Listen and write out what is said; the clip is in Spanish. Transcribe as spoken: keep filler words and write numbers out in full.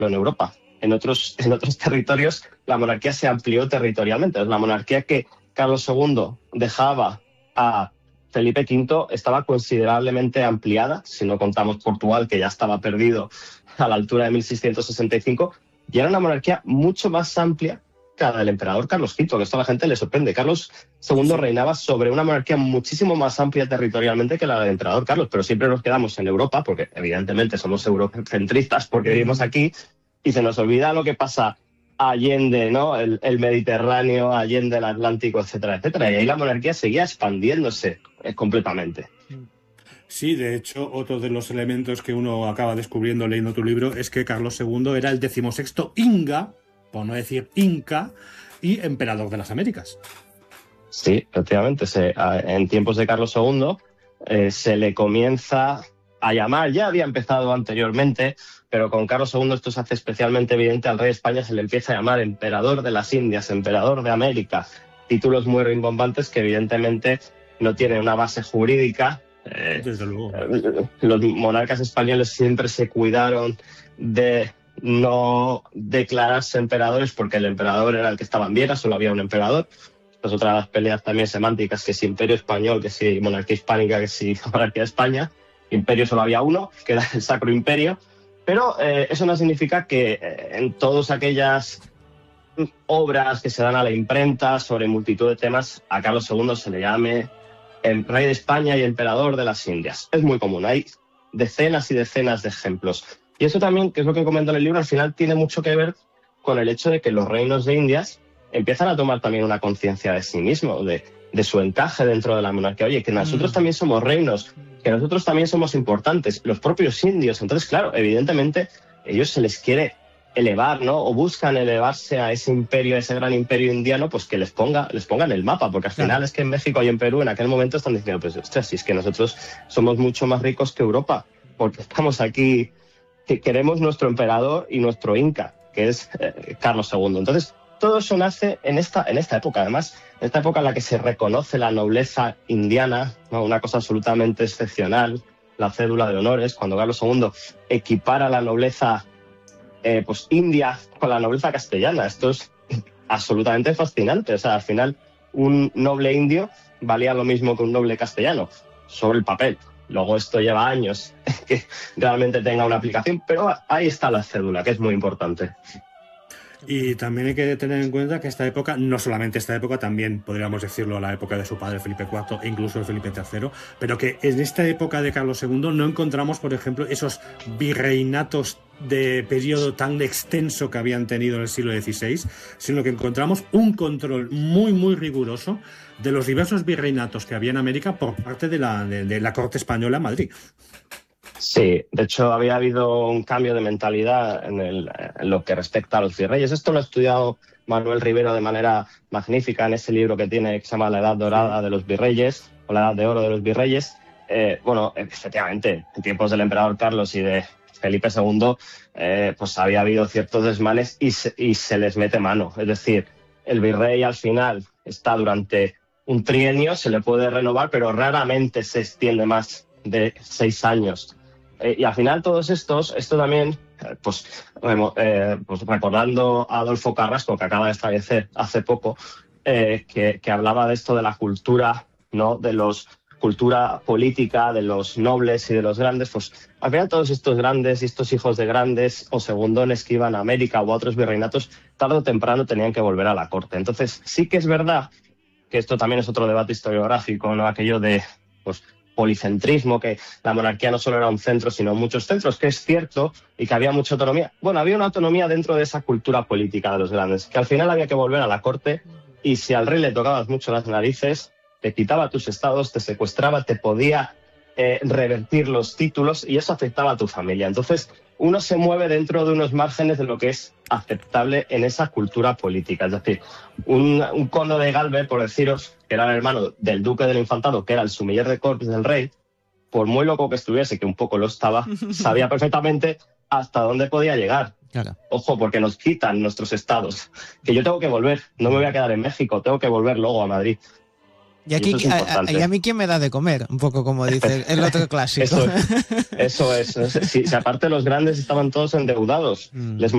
no en Europa. En otros, en otros territorios la monarquía se amplió territorialmente. La monarquía que Carlos segundo dejaba a Felipe quinto estaba considerablemente ampliada, si no contamos Portugal, que ya estaba perdido a la altura de mil seiscientos sesenta y cinco, y era una monarquía mucho más amplia que la del emperador Carlos quinto, que esto a la gente le sorprende. Carlos segundo sí. reinaba sobre una monarquía muchísimo más amplia territorialmente que la del emperador Carlos, pero siempre nos quedamos en Europa, porque evidentemente somos eurocentristas porque vivimos aquí, y se nos olvida lo que pasa allende, ¿no? El, el Mediterráneo, allende el Atlántico, etcétera, etcétera. Y ahí la monarquía seguía expandiéndose eh, completamente. Sí, de hecho, otro de los elementos que uno acaba descubriendo leyendo tu libro es que Carlos segundo era el decimosexto Inga, por no decir Inca, y emperador de las Américas. Sí, efectivamente. Se, en tiempos de Carlos segundo eh, se le comienza a llamar, ya había empezado anteriormente, pero con Carlos segundo esto se hace especialmente evidente. Al rey de España se le empieza a llamar emperador de las Indias, emperador de América, títulos muy rimbombantes que evidentemente no tienen una base jurídica. Eh, Desde luego. Eh, los monarcas españoles siempre se cuidaron de no declararse emperadores porque el emperador era el que estaba en Viena, solo había un emperador. Esta es otra de las peleas también semánticas, que si imperio español, que si monarquía hispánica, que si monarquía de España. Imperio solo había uno, que era el Sacro Imperio, pero eh, eso no significa que eh, en todas aquellas obras que se dan a la imprenta sobre multitud de temas a Carlos segundo se le llame el rey de España y emperador de las Indias. Es muy común, hay decenas y decenas de ejemplos. Y eso también, que es lo que comento en el libro, al final tiene mucho que ver con el hecho de que los reinos de Indias empiezan a tomar también una conciencia de sí mismos, de, de su encaje dentro de la monarquía. Oye, que nosotros también somos reinos, que nosotros también somos importantes, los propios indios. Entonces, claro, evidentemente, ellos se les quiere elevar, ¿no? O buscan elevarse a ese imperio, a ese gran imperio indiano, pues que les ponga, les pongan el mapa, porque al final claro. es que en México y en Perú en aquel momento están diciendo, pues, ostras, si es que nosotros somos mucho más ricos que Europa, porque estamos aquí, que queremos nuestro emperador y nuestro inca, que es eh, Carlos segundo. Entonces, todo eso nace en esta, en esta época, además, en esta época en la que se reconoce la nobleza indiana, ¿no? Una cosa absolutamente excepcional, la cédula de honores, cuando Carlos segundo equipara la nobleza eh, pues india con la nobleza castellana. Esto es absolutamente fascinante. O sea, al final, un noble indio valía lo mismo que un noble castellano, sobre el papel. Luego esto lleva años que realmente tenga una aplicación, pero ahí está la cédula, que es muy importante. Y también hay que tener en cuenta que esta época, no solamente esta época, también podríamos decirlo la época de su padre Felipe cuarto e incluso de Felipe tercero, pero que en esta época de Carlos segundo no encontramos, por ejemplo, esos virreinatos de periodo tan extenso que habían tenido en el siglo dieciséis, sino que encontramos un control muy, muy riguroso de los diversos virreinatos que había en América por parte de la, de, de la corte española en Madrid. Sí, de hecho había habido un cambio de mentalidad en, el, en lo que respecta a los virreyes. Esto lo ha estudiado Manuel Rivero de manera magnífica en ese libro que tiene, que se llama La Edad Dorada de los Virreyes, o La Edad de Oro de los Virreyes. Eh, bueno, efectivamente, en tiempos del emperador Carlos y de Felipe segundo, eh, pues había habido ciertos desmanes y se, y se les mete mano. Es decir, el virrey al final está durante un trienio, se le puede renovar, pero raramente se extiende más de seis años. Eh, y al final todos estos, esto también, eh, pues, eh, pues recordando a Adolfo Carrasco, que acaba de fallecer hace poco, eh, que, que hablaba de esto de la cultura, ¿no? De los cultura política, de los nobles y de los grandes, pues al final todos estos grandes y estos hijos de grandes o segundones que iban a América o a otros virreinatos, tarde o temprano tenían que volver a la corte. Entonces sí que es verdad que esto también es otro debate historiográfico, ¿no? Aquello de, pues, policentrismo, que la monarquía no solo era un centro, sino muchos centros, que es cierto, y que había mucha autonomía. Bueno, había una autonomía dentro de esa cultura política de los grandes, que al final había que volver a la corte, y si al rey le tocabas mucho las narices, te quitaba tus estados, te secuestraba, te podía eh, revertir los títulos, y eso afectaba a tu familia. Entonces, uno se mueve dentro de unos márgenes de lo que es aceptable en esa cultura política. Es decir, un, un conde de Galve, por deciros, que era el hermano del duque del Infantado, que era el sumiller de cortes del rey, por muy loco que estuviese, que un poco lo estaba, sabía perfectamente hasta dónde podía llegar. Claro. Ojo, porque nos quitan nuestros estados. Que yo tengo que volver, no me voy a quedar en México, tengo que volver luego a Madrid. Y aquí, y, a, y a mí quién me da de comer, un poco como dice el otro clásico. Eso es. Eso es. Si, si aparte los grandes estaban todos endeudados, mm. les